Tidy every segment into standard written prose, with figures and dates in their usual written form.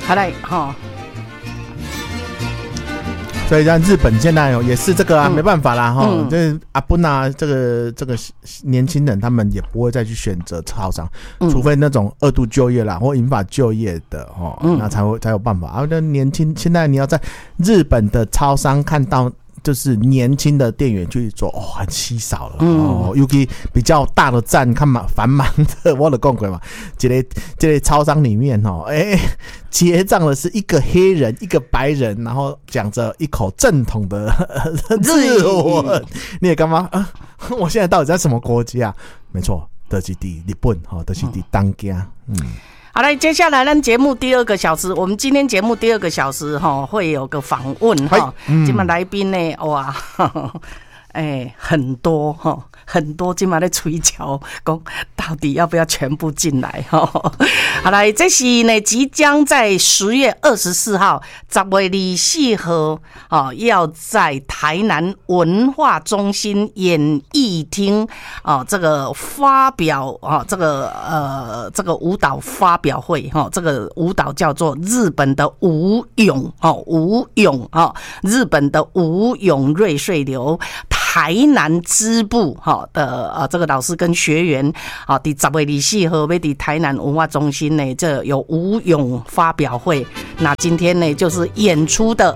好来哈。 所以像日本现在也是这个没办法啦哈，这阿布纳这个年轻人他们也不会再去选择超商，除非那种二度就业啦或银发就业的哈，那才有办法。那现在你要在日本的超商看到就是年轻的店员去做很稀少了尤其比较大的站看嘛繁忙的，我就讲过嘛，这个超商里面结账的是一个黑人一个白人，然后讲着一口正统的日文，你也干嘛我现在到底在什么国家？没错，就是在日本就是在东京。 好来，接下来咱节目第二个小时，我们今天节目第二个小时会有个访问今晚来宾呢，哇，很多很多今晚在吹桥，讲到底要不要全部进来好来，这是呢即将在10月24号10月24号要在台南文化中心演艺厅这个发表这个舞蹈发表会这个舞蹈叫做日本的舞咏日本的舞咏瑞穗流台南支部的这个老师跟学员在10月24号要在台南文化中心呢，这有舞咏发表会。那今天呢就是演出的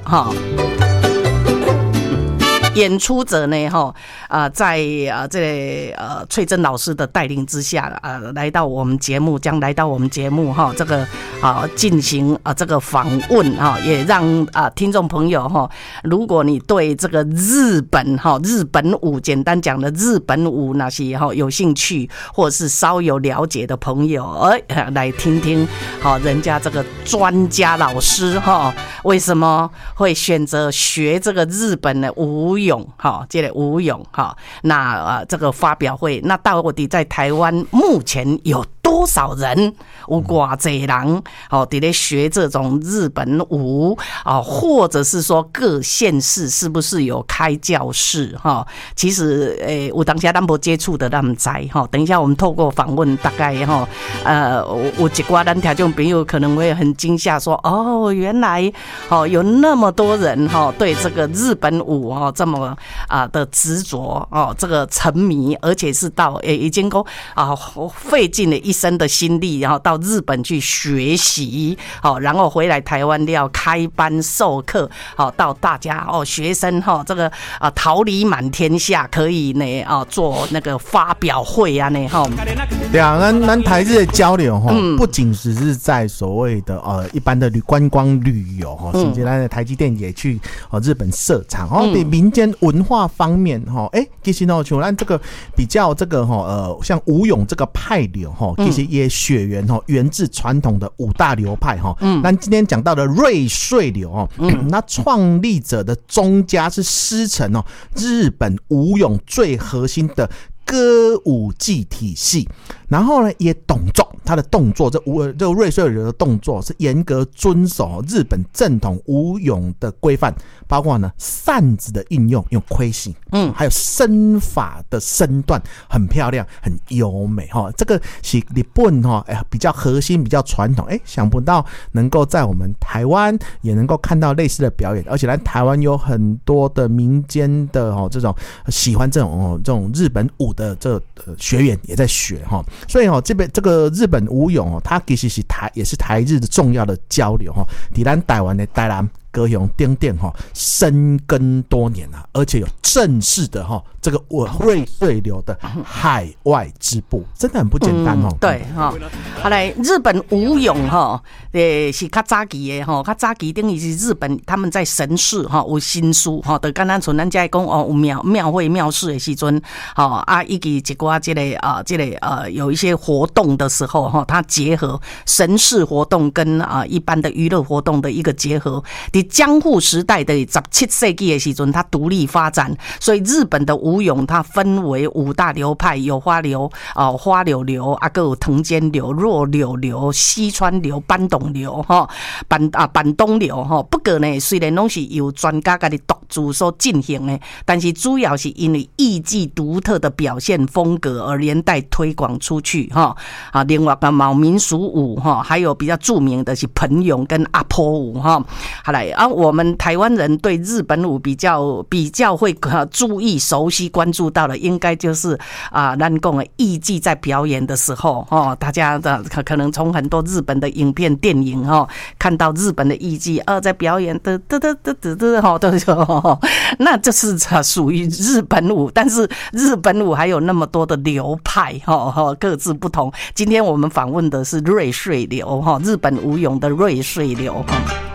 演出者呢在这个翠珍老师的带领之下来到我们节目，将来到我们节目这个进行这个访问也让听众朋友如果你对这个日本舞，简单讲的日本舞那些有兴趣或者是稍有了解的朋友来听听人家这个专家老师为什么会选择学这个日本的舞咏这个舞咏那这个发表会，那到底在台湾目前有多少人有多少人在学这种日本舞或者是说各县市是不是有开教室其实有当下咱没接触的咱不知等一下我们透过访问大概有一寡咱听众朋友可能会很惊吓说原来有那么多人对这个日本舞这么的执着这个沉迷，而且是到已经费尽了一生的心力，然后到日本去学习然后回来台湾要开班授课到大家学生这个桃李满天下，可以呢做那个发表会啊呢对啊，咱台日的交流不仅只是在所谓的一般的观光旅游甚至咱的台积电也去日本设厂对民间文化方面其实像咱这个比较这个像舞咏这个派流其实也血缘源自传统的五大流派咱今天讲到的瑞穗流那创立者的宗家是师承日本舞咏最核心的歌舞伎体系，然后呢也动作，他的动作这瑞穗流的动作是严格遵守日本正统舞咏的规范，包括呢扇子的应用用盔形还有身法的身段很漂亮很优美这个是日本比较核心比较传统想不到能够在我们台湾也能够看到类似的表演，而且台湾有很多的民间的这种喜欢这种日本舞的这学员也在学所以这个日本舞咏它其实是也是台日的重要的交流在咱台湾的台南高雄顶顶深耕多年而且有正式的这个瑞穗流的海外支部，真的很不简单对好来，日本舞咏是较早期的较早期等于是日本他们在神事有新书就刚刚像咱在讲有庙会庙事的时阵以及一寡这个有一些活动的时候它结合神事活动跟一般的娱乐活动的一个结合。江户时代的17世纪的时候它独立发展，所以日本的舞咏它分为五大流派，有花流花柳流还有藤间流弱柳流西川流板东流板东流不过呢虽然都是由专家给你独组所进行的，但是主要是因为艺伎独特的表现风格而连带推广出去哈。啊，另外个毛民俗舞哈，还有比较著名的是盆咏跟阿婆舞哈。好来啊，我们台湾人对日本舞比较会注意、熟悉、关注到的，应该就是咱讲的艺伎在表演的时候哈，大家的可能从很多日本的影片、电影哈，看到日本的艺伎在表演的哈，都是那就是属于日本舞，但是日本舞还有那么多的流派哈，各自不同。今天我们访问的是瑞穗流哈，日本舞踊的瑞穗流哈。